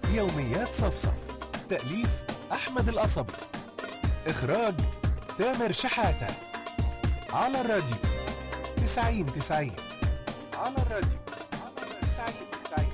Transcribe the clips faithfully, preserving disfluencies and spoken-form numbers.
يوميات صفصف. تأليف أحمد القصبي. إخراج تامر شحاتة. على الراديو تسعين تسعين. على الراديو تسعين تسعين.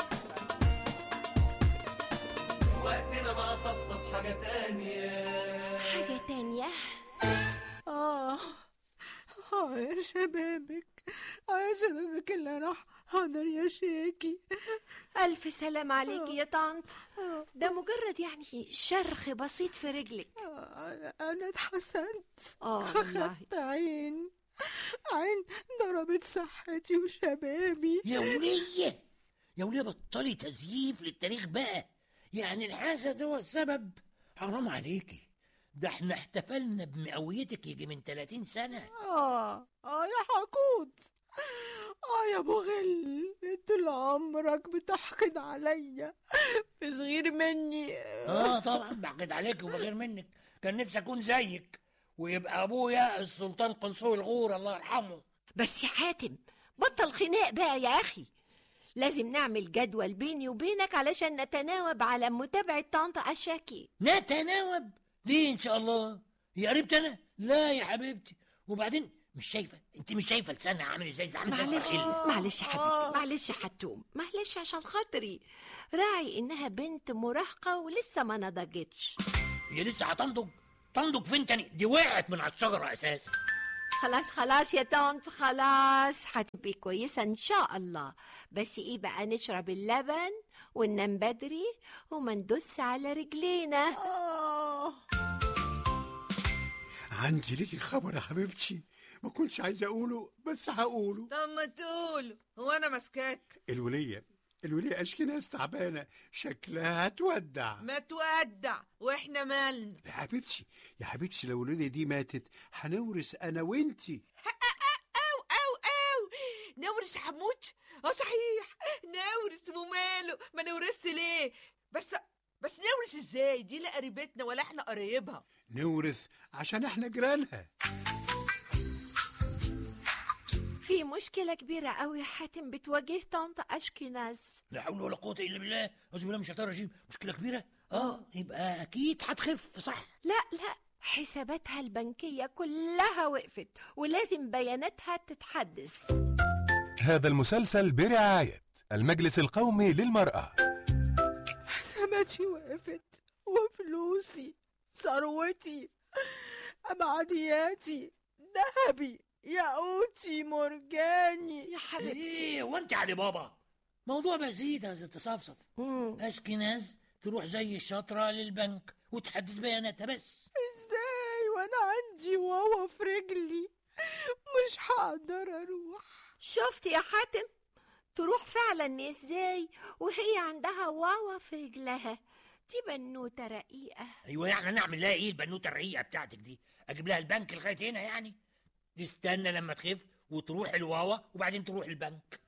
وقتنا مع صفصف حاجة تانية. حاجة تانية. آه آه يا شبابك، آه يا شبابك اللي راح حاضر يا شيكي. ألف سلام عليكي يا طنط. ده مجرد يعني شرخ بسيط في رجلك. آه أنا اتحسنت. آه والله. خدت عين عين ضربت صحتي وشبابي. يا ولية يا ولية بطلي تزييف للتاريخ بقى، يعني الحسد هو السبب؟ حرام عليكي، ده احنا احتفلنا بمئويتك يجي من ثلاثين سنة. آه آه يا حقود، آه يا أبو غل، طول عمرك بتحقد عليا بصغير مني. اه طبعا بحقد عليك وبغير منك، كان نفسي اكون زيك ويبقى ابويا السلطان قنصوي الغور الله يرحمه. بس يا حاتم بطل خناق بقى يا أخي، لازم نعمل جدول بيني وبينك علشان نتناوب على متابعة طنط أشاكي. نتناوب ليه ان شاء الله؟ هي قريبتي انا؟ لا يا حبيبتي، وبعدين مش شايفه انت مش شايفه لسانها عامل ازاي؟ عامل زي معلش الفرخ. معلش يا حبيبي، معلش يا حتوم، معلش عشان خاطري، راعي انها بنت مراهقة ولسه ما نضجتش. هي لسه هتنضج؟ تنضج فين تاني؟ دي وقعت من على الشجره اساسا. خلاص خلاص يا طنط، خلاص هتبقي كويسة ان شاء الله. بس ايه بقى، نشرب اللبن وننام بدري وما ندوس على رجلينا. آه عندي ليكي خبر يا حبيبتي، ما كنتش عايز اقوله بس هقوله. طب ما تقول، هو انا ماسكاك؟ الولية الولية اشكناز تعبانة، شكلها هتودع. ما تودع واحنا مالنا. يا حبيبتي يا حبيبتي لو الولية دي ماتت هنورث انا وانتي. او او او نورث حموت؟ اه صحيح نورث، وماله ما نورث ليه؟ بس بس نورث ازاي؟ دي لا قريبتنا ولا احنا قرايبها. نورث عشان احنا جيرانها. في مشكلة كبيرة قوي يا حاتم بتواجه طنط أشكناز. لا حول ولا قوه الا بالله، اعوذ بالله من الشيطان الرجيم. مشكله كبيره؟ اه يبقى اكيد هتخف صح؟ لا لا، حساباتها البنكية كلها وقفت ولازم بياناتها تتحدث. هذا المسلسل برعاية المجلس القومي للمرأة. حساباتي وقفت وفلوسي، ثروتي، أبعدياتي، ذهبي، ياقوتي، مرجاني. يا حبيبتي ايه وانت علي بابا؟ موضوع بسيط يا ست صفصف. اشكناز تروح زي الشاطره للبنك وتحدث بياناتها بس. ازاي وانا عندي واوا في رجلي؟ مش هقدر اروح. شفت يا حاتم، تروح فعلا ازاي وهي عندها واوا في رجلها؟ دي بنوتة رقيقة. ايوه يعني نعمل لها ايه البنوته الرقيقه بتاعتك دي؟ اجيب لها البنك لغايه هنا يعني؟ تستنى لما تخف وتروح الواوا وبعدين تروح البنك.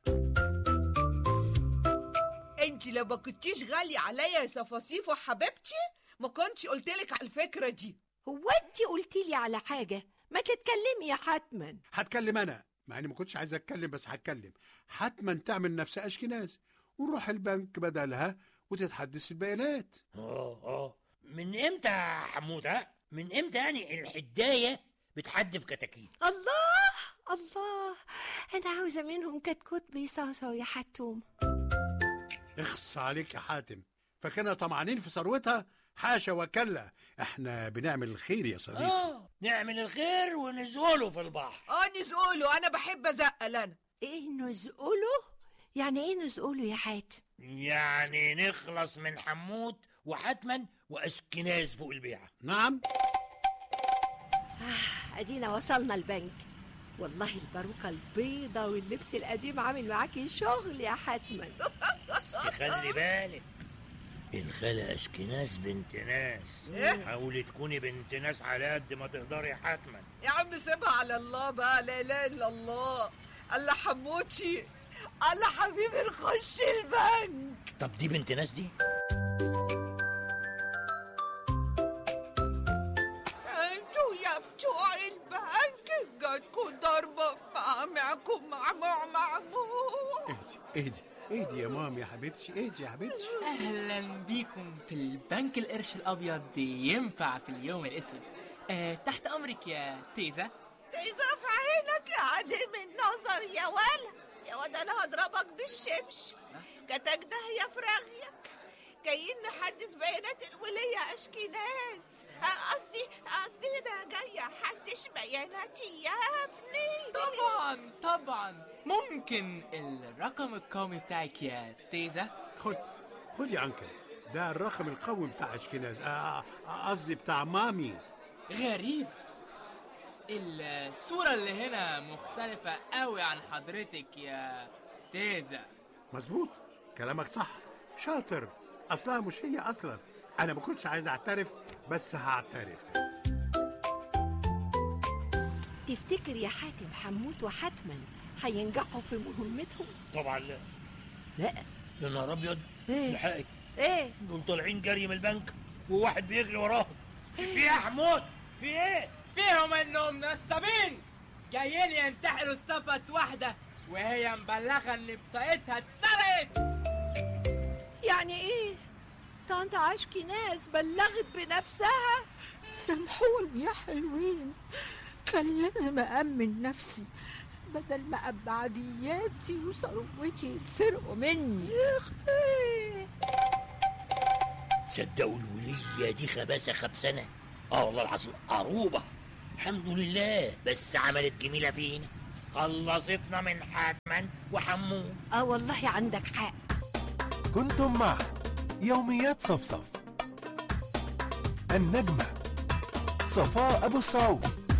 انت لو ما كنتيش غالية عليا يا صفاصيفو حبيبتي ما كنتش قلتلك على الفكرة دي. هو انت قلتي لي على حاجة؟ ما تتكلمي يا حتما. هتكلم انا مع اني ما كنتش عايز اتكلم، بس هتكلم. حتما تعمل نفسها اشكناز ونروح البنك بدلها وتتحدث البيانات. اه اه من امتى يا حمود؟ ها من امتى يعني الحدايه بتحدف كتاكيت؟ الله الله، انا عاوزة منهم كتكوت بيصوصو يا حتوم. اخص عليك يا حاتم، فكنا طمعانين في ثروتها؟ حاشا وكلا، احنا بنعمل الخير يا صديقي. اه نعمل الخير ونزوله في البحر. اه نزقله، انا بحب ازقل انا. ايه نزقله؟ يعني ايه نزقله يا حاتم؟ يعني نخلص من حمود وحتما واشكناز فوق البيعه. نعم. آه ادينا وصلنا البنك. والله الباروكة البيضة واللبس القديم عامل معاكي شغل يا حتما. بس خلي بالك، الخالة أشكناز بنت ناس. إيه؟ حاولي تكوني بنت ناس على قد ما تقدري حتما. يا عم سيبها على الله بقى، لا اله الا الله. الله حموتي، الله حبيبي نخش البنك. طب دي بنت ناس دي؟ انتوا يا بتوع البنك جاتكوا ضربة في معكم معموع معموع. اهدي اهدي اهدي اهدي يا مام يا حبيبتي، اهدي يا حبيبتي. اهلا بيكم في البنك القرش الابيض، ينفع في اليوم الاسود. آه تحت امرك يا تيزة. تيزة في عينك يا عديم النظر يا ولا يا واد، انا هضربك بالشبش. جاتك داهية في رغيك. جايين نحدث بيانات الولية اشكناز. قصدي قصدي انا جاية احدث بياناتي يا ابني. طبعا طبعا، ممكن الرقم القومي بتاعك يا تيزة؟ خد خد يا عنكل، ده الرقم القومي بتاع اشكناز، آه، آه، قصدي بتاع مامي. غريب، الصورة اللي هنا مختلفة قوي عن حضرتك يا تيزة. مظبوط، كلامك صح، شاطر. اصلها مش هي اصلا. انا ما كنتش عايز اعترف بس هعترف. تفتكر يا حاتم حموت وحتما هينجحوا في مهمتهم؟ طبعا لا. لا. يا نهار ابيض، ايه لحقك. ايه دول طالعين جري من البنك وواحد بيجري وراهم. في ايه يا حمود؟ في ايه؟ فيهم انهم نصابين جايين ينتحلوا صفة واحدة وهي مبلغة ان بطاقتها اتسرقت. يعني ايه؟ طنط اشكناز بلغت بنفسها؟ سامحوني يا حلوين، كان لازم أأمن نفسي بدل ما أبعدياتي وثروتي يتسرقوا مني. يا اختي صدقوا الولية دي خباثة خبسنة. اه والله العظيم عروبة. الحمد لله بس عملت جميلة فينا، خلصتنا من حتما وحمود. اه والله عندك حق. كنتم مع يوميات صفصف، النجمة صفاء أبو السعود.